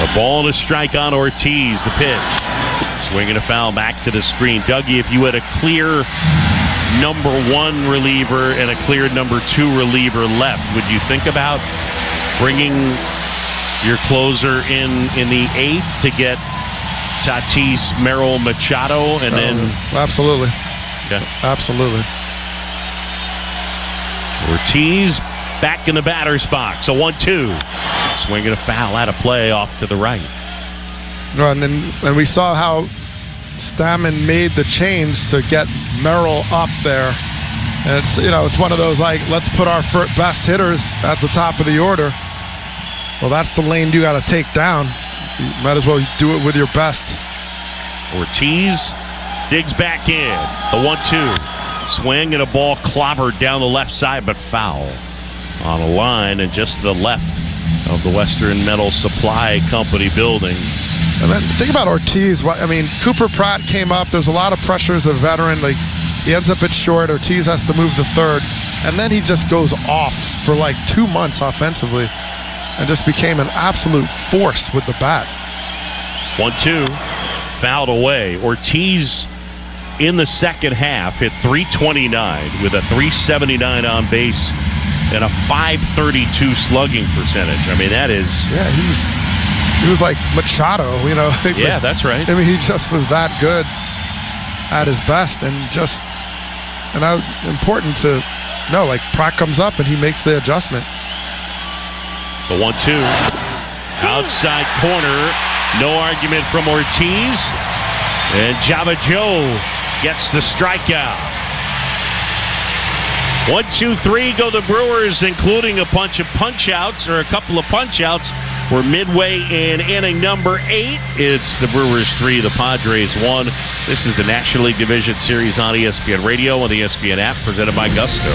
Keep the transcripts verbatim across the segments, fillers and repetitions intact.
A ball and a strike on Ortiz. The pitch. Swinging a foul back to the screen. Dougie, if you had a clear number one reliever and a clear number two reliever left, would you think about bringing your closer in in the eighth to get Tatis, Merrill, Machado, and then... Oh, absolutely. Okay. Absolutely. Ortiz back in the batter's box. A one two. Swinging a foul out of play off to the right. No, and then and we saw how Stammen made the change to get Merrill up there. And it's, you know, it's one of those, like, let's put our best hitters at the top of the order. Well, that's the lane you got to take down. You might as well do it with your best. Ortiz digs back in. The one two. Swing and a ball clobbered down the left side, but foul on a line and just to the left of the Western Metal Supply Company building. And then think about Ortiz. I mean, Cooper Pratt came up. There's a lot of pressure as a veteran. Like, he ends up at short. Ortiz has to move the third. And then he just goes off for like two months offensively and just became an absolute force with the bat. one two. Fouled away. Ortiz in the second half hit three twenty-nine with a three seventy-nine on base and a five thirty-two slugging percentage. I mean, that is... Yeah, he's he was like Machado, you know. Yeah, that's right. I mean, he just was that good at his best, and just... And I, important to know, like, Pratt comes up and he makes the adjustment. The one two. Outside corner. No argument from Ortiz. And Java Joe gets the strikeout. One, two, three go the Brewers, including a bunch of punch-outs, or a couple of punch-outs. We're midway in inning number eight. It's the Brewers three, the Padres one. This is the National League Division Series on E S P N Radio and the E S P N app, presented by Gusto.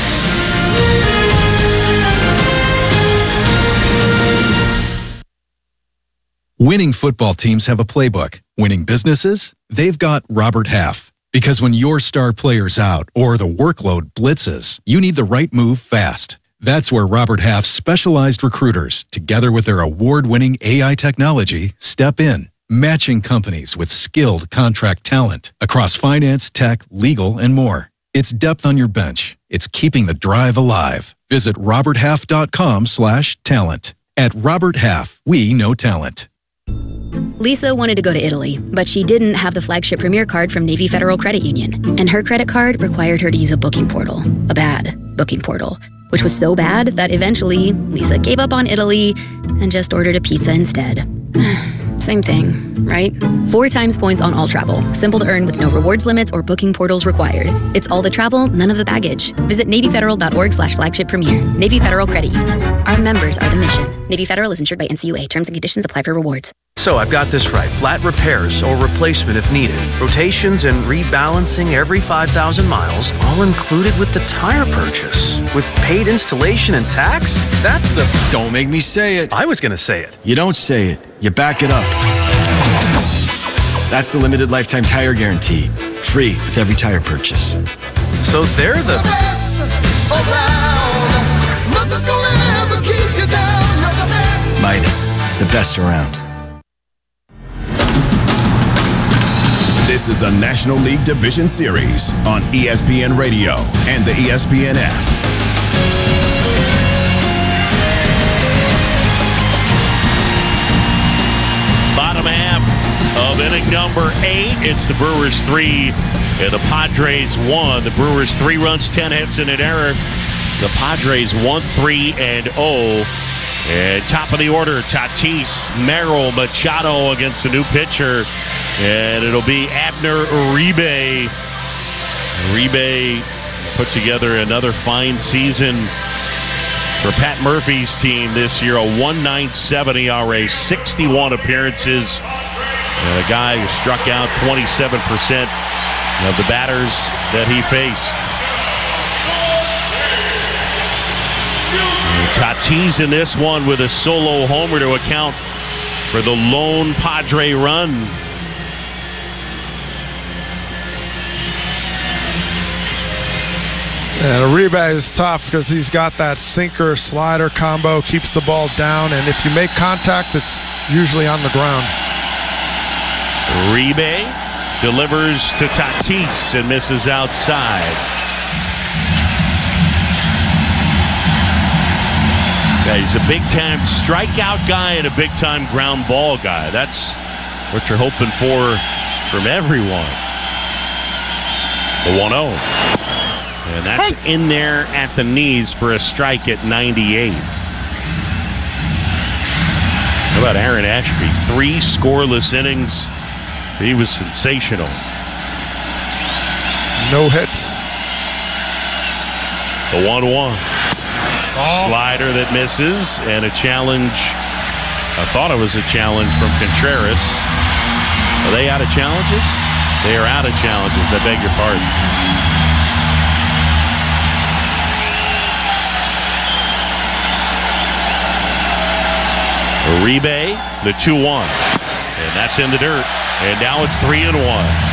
Winning football teams have a playbook. Winning businesses? They've got Robert Half. Because when your star player's out or the workload blitzes, you need the right move fast. That's where Robert Half's specialized recruiters, together with their award-winning A I technology, step in, matching companies with skilled contract talent across finance, tech, legal, and more. It's depth on your bench. It's keeping the drive alive. Visit roberthalf.com slash talent. At Robert Half, we know talent. Lisa wanted to go to Italy, but she didn't have the flagship Premier card from Navy Federal Credit Union. And her credit card required her to use a booking portal. A bad booking portal. Which was so bad that eventually Lisa gave up on Italy and just ordered a pizza instead. Same thing, right? Four times points on all travel. Simple to earn with no rewards limits or booking portals required. It's all the travel, none of the baggage. Visit NavyFederal.org slash flagship premier. Navy Federal Credit Union. Our members are the mission. Navy Federal is insured by N C U A. Terms and conditions apply for rewards. So I've got this right. Flat repairs or replacement if needed. Rotations and rebalancing every five thousand miles, all included with the tire purchase. With paid installation and tax? That's the... Don't make me say it. I was going to say it. You don't say it. You back it up. That's the limited lifetime tire guarantee. Free with every tire purchase. So they're the... the best around. Nothing's gonna ever keep you down. You're the best. Midas, the best around. This is the National League Division Series on E S P N Radio and the E S P N app. Bottom half of inning number eight. It's the Brewers three and the Padres one. The Brewers three runs, ten hits, and an error. The Padres one, three, and oh. And top of the order, Tatis, Merrill, Machado against the new pitcher. And it'll be Abner Uribe. Uribe put together another fine season for Pat Murphy's team this year. A one point nine seven E R A, sixty-one appearances. And a guy who struck out twenty-seven percent of the batters that he faced. And Tatis in this one with a solo homer to account for the lone Padre run. And Uribe is tough because he's got that sinker-slider combo, keeps the ball down, and if you make contact, it's usually on the ground. Uribe delivers to Tatis and misses outside. Yeah, he's a big-time strikeout guy and a big-time ground ball guy. That's what you're hoping for from everyone. The one oh. And that's in there at the knees for a strike at ninety-eight. How about Aaron Ashby? Three scoreless innings. He was sensational. No hits. The one one. Oh. Slider that misses, and a challenge. I thought it was a challenge from Contreras. Are they out of challenges? They are out of challenges. I beg your pardon. Uribe, the two one. And that's in the dirt. And now it's three and one.